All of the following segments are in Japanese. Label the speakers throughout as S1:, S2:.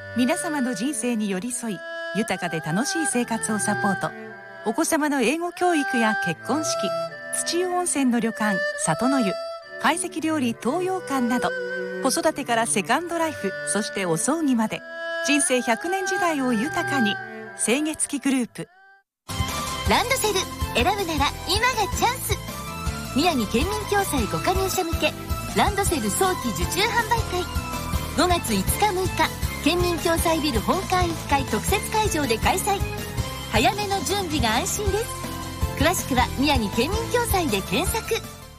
S1: 皆様の人生に寄り添い、豊かで楽しい生活をサポート。お子様の英語教育や結婚式、土湯温泉の旅館里の湯、懐石料理東洋館など、子育てからセカンドライフ、そしてお葬儀まで、人生100年時代を豊かに。清月期グループ。
S2: ランドセル選ぶなら今がチャンス。宮城県民共済ご加入者向けランドセル早期受注販売会、5月5日6日県民共済ビル本館1階特設会場で開催。早めの準備が安心です。詳しくは宮城県民共済で検索。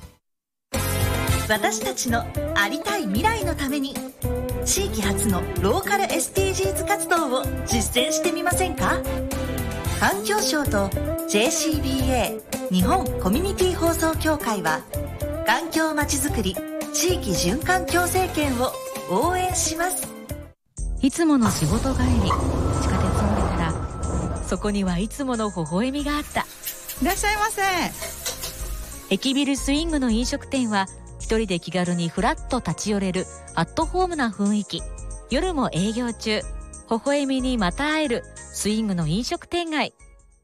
S3: 私たちのありたい未来のために、地域発のローカル SDGs 活動を実践してみませんか？環境省と JCBA 日本コミュニティ放送協会は、環境まちづくり地域循環共生圏を応援します。
S4: いつもの仕事帰り、地下鉄を降りたら、そこにはいつもの微笑みがあった。
S1: いらっしゃいませ。
S4: 駅ビルスイングの飲食店は、一人で気軽にフラッと立ち寄れるアットホームな雰囲気。夜も営業中。微笑みにまた会えるスイングの飲食店街。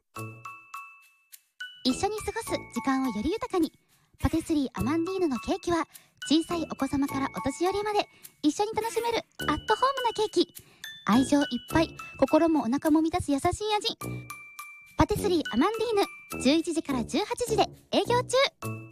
S2: 一緒に過ごす時間をより豊かに。パティスリーアマンディーヌのケーキは、小さいお子様からお年寄りまで一緒に楽しめるアットホームなケーキ。愛情いっぱい、心もお腹も満たす優しい味。パティスリーアマンディーヌ、11時から18時で営業中。